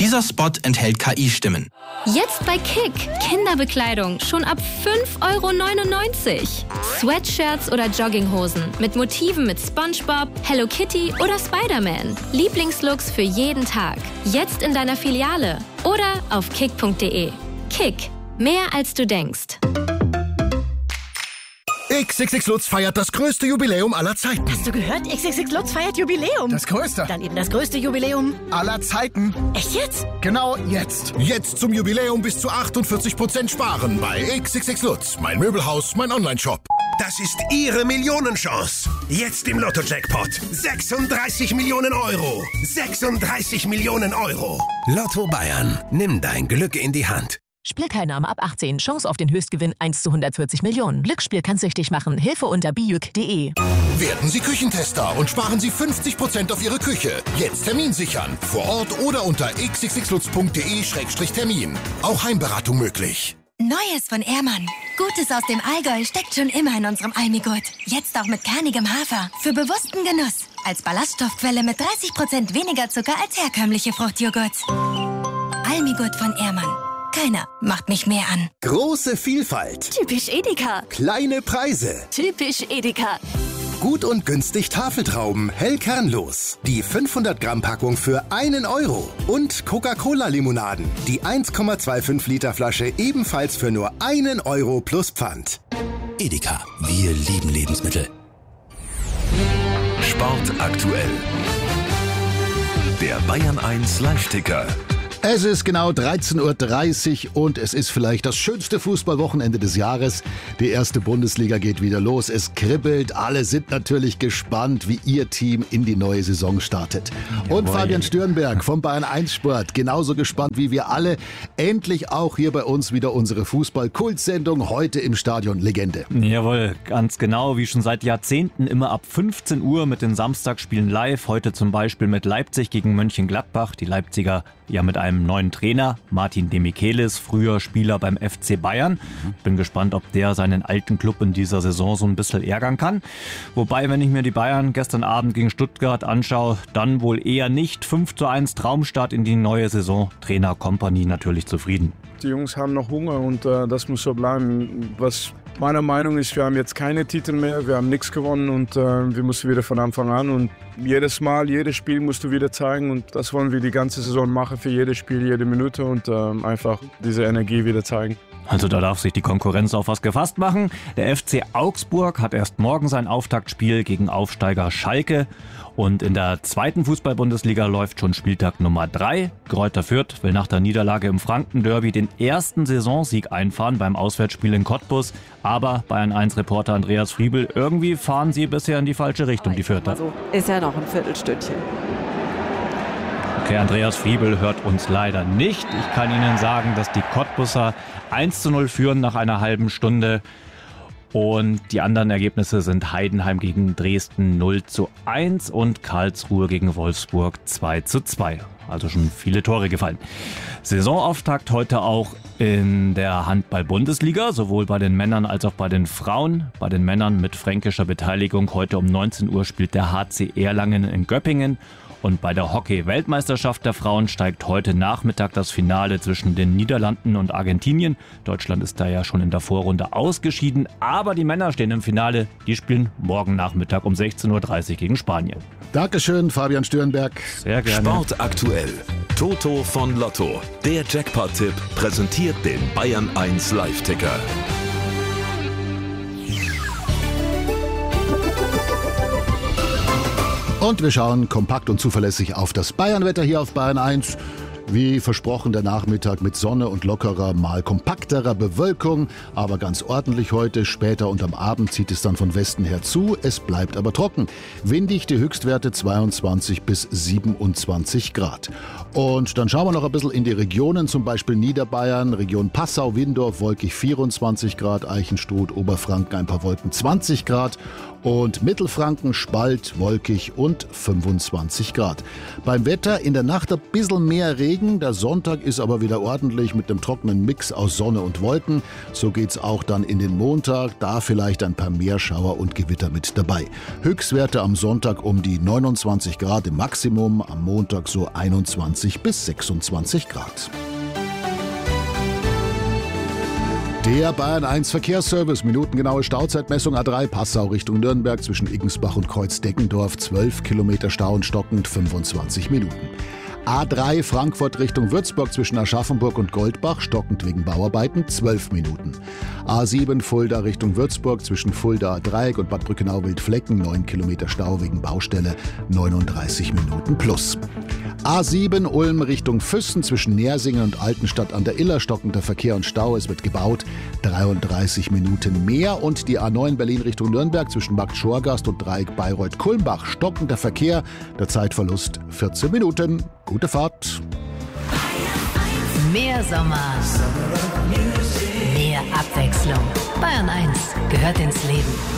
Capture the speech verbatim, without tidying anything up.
Dieser Spot enthält K I-Stimmen. Jetzt bei Kick. Kinderbekleidung schon ab fünf Euro neunundneunzig. Sweatshirts oder Jogginghosen mit Motiven mit SpongeBob, Hello Kitty oder Spider-Man. Lieblingslooks für jeden Tag. Jetzt in deiner Filiale oder auf kick punkt de. Kick. Mehr als du denkst. X X X Lutz feiert das größte Jubiläum aller Zeiten. Hast du gehört? X X X Lutz feiert Jubiläum. Das größte. Dann eben das größte Jubiläum aller Zeiten. Echt jetzt? Genau jetzt. Jetzt zum Jubiläum bis zu achtundvierzig Prozent sparen bei X X X Lutz. Mein Möbelhaus, mein Onlineshop. Das ist Ihre Millionenchance. Jetzt im Lotto-Jackpot. sechsunddreißig Millionen Euro. sechsunddreißig Millionen Euro. Lotto Bayern. Nimm dein Glück in die Hand. Spielteilnahme ab achtzehn. Chance auf den Höchstgewinn eins zu hundertvierzig Millionen. Glücksspiel kann süchtig machen. Hilfe unter bijuk punkt de. Werden Sie Küchentester und sparen Sie fünfzig Prozent auf Ihre Küche. Jetzt Termin sichern. Vor Ort oder unter x x x lutz punkt de Schrägstrich Termin. Auch Heimberatung möglich. Neues von Ehrmann. Gutes aus dem Allgäu steckt schon immer in unserem Almigurt. Jetzt auch mit kernigem Hafer. Für bewussten Genuss. Als Ballaststoffquelle mit dreißig Prozent weniger Zucker als herkömmliche Fruchtjoghurts. Almigurt von Ehrmann. Keiner macht mich mehr an. Große Vielfalt. Typisch Edeka. Kleine Preise. Typisch Edeka. Gut und günstig Tafeltrauben, hell kernlos. Die fünfhundert Gramm Packung für einen Euro. Und Coca-Cola-Limonaden. Die eins Komma fünfundzwanzig Liter Flasche ebenfalls für nur einen Euro plus Pfand. Edeka. Wir lieben Lebensmittel. Sport aktuell. Der Bayern eins Live-Ticker. Es ist genau dreizehn Uhr dreißig und es ist vielleicht das schönste Fußballwochenende des Jahres. Die erste Bundesliga geht wieder los. Es kribbelt. Alle sind natürlich gespannt, wie ihr Team in die neue Saison startet. Und Jawohl. Fabian Stürnberg vom Bayern eins Sport. Genauso gespannt wie wir alle. Endlich auch hier bei uns wieder unsere Fußball-Kultsendung. Heute im Stadion Legende. Jawohl, ganz genau. Wie schon seit Jahrzehnten immer ab fünfzehn Uhr mit den Samstagsspielen live. Heute zum Beispiel mit Leipzig gegen Mönchengladbach. Die Leipziger ja mit einem neuen Trainer, Martin de Michelis, früher Spieler beim F C Bayern. Bin gespannt, ob der seinen alten Club in dieser Saison so ein bisschen ärgern kann. Wobei, wenn ich mir die Bayern gestern Abend gegen Stuttgart anschaue, dann wohl eher nicht. fünf zu eins Traumstart in die neue Saison. Trainer Kompany natürlich zufrieden. Die Jungs haben noch Hunger und äh, das muss so bleiben. Was meiner Meinung ist, wir haben jetzt keine Titel mehr, wir haben nichts gewonnen und äh, wir müssen wieder von Anfang an. Und jedes Mal, jedes Spiel musst du wieder zeigen und das wollen wir die ganze Saison machen, für jedes Spiel, jede Minute und äh, einfach diese Energie wieder zeigen. Also da darf sich die Konkurrenz auf was gefasst machen. Der F C Augsburg hat erst morgen sein Auftaktspiel gegen Aufsteiger Schalke. Und in der zweiten Fußball-Bundesliga läuft schon Spieltag Nummer drei. Greuther Fürth will nach der Niederlage im Franken-Derby den ersten Saisonsieg einfahren beim Auswärtsspiel in Cottbus. Aber Bayern eins Reporter Andreas Friebel, irgendwie fahren sie bisher in die falsche Richtung, die Fürther. Also ist ja noch ein Viertelstündchen. Okay, Andreas Friebel hört uns leider nicht. Ich kann Ihnen sagen, dass die Cottbusser eins zu null führen nach einer halben Stunde. Und die anderen Ergebnisse sind Heidenheim gegen Dresden null zu eins und Karlsruhe gegen Wolfsburg zwei zu zwei. Also schon viele Tore gefallen. Saisonauftakt heute auch in der Handball-Bundesliga, sowohl bei den Männern als auch bei den Frauen. Bei den Männern mit fränkischer Beteiligung heute um neunzehn Uhr spielt der H C Erlangen in Göppingen. Und bei der Hockey-Weltmeisterschaft der Frauen steigt heute Nachmittag das Finale zwischen den Niederlanden und Argentinien. Deutschland ist da ja schon in der Vorrunde ausgeschieden, aber die Männer stehen im Finale. Die spielen morgen Nachmittag um sechzehn Uhr dreißig gegen Spanien. Dankeschön, Fabian Stürnberg. Sehr gerne. Sport aktuell. Toto von Lotto. Der Jackpot-Tipp präsentiert den Bayern eins Live-Ticker. Und wir schauen kompakt und zuverlässig auf das Bayern-Wetter hier auf Bayern eins. Wie versprochen, der Nachmittag mit Sonne und lockerer, mal kompakterer Bewölkung, aber ganz ordentlich heute. Später und am Abend zieht es dann von Westen her zu. Es bleibt aber trocken. Windig, die Höchstwerte zweiundzwanzig bis siebenundzwanzig Grad. Und dann schauen wir noch ein bisschen in die Regionen, zum Beispiel Niederbayern, Region Passau, Windorf, wolkig vierundzwanzig Grad, Eichenstruth, Oberfranken ein paar Wolken zwanzig Grad. Und Mittelfranken Spalt, wolkig und fünfundzwanzig Grad. Beim Wetter in der Nacht ein bisschen mehr Regen. Der Sonntag ist aber wieder ordentlich mit einem trockenen Mix aus Sonne und Wolken. So geht's auch dann in den Montag. Da vielleicht ein paar Meerschauer und Gewitter mit dabei. Höchstwerte am Sonntag um die neunundzwanzig Grad im Maximum. Am Montag so einundzwanzig bis sechsundzwanzig Grad. Der Bayern eins Verkehrsservice, minutengenaue Stauzeitmessung A drei Passau Richtung Nürnberg zwischen Iggensbach und Kreuz-Deckendorf, zwölf Kilometer Stau und stockend fünfundzwanzig Minuten. A drei Frankfurt Richtung Würzburg zwischen Aschaffenburg und Goldbach, stockend wegen Bauarbeiten, zwölf Minuten. A sieben Fulda Richtung Würzburg zwischen Fulda Dreieck und Bad Brückenau-Wildflecken, neun Kilometer Stau wegen Baustelle, neununddreißig Minuten plus. A sieben Ulm Richtung Füssen zwischen Nersingen und Altenstadt an der Iller, stockender Verkehr und Stau, es wird gebaut, dreiunddreißig Minuten mehr. Und die A neun Berlin Richtung Nürnberg zwischen Markt Schorgast und Dreieck Bayreuth-Kulmbach, stockender Verkehr, der Zeitverlust vierzehn Minuten. Gute Fahrt. Mehr Sommer, mehr Abwechslung. Bayern eins gehört ins Leben.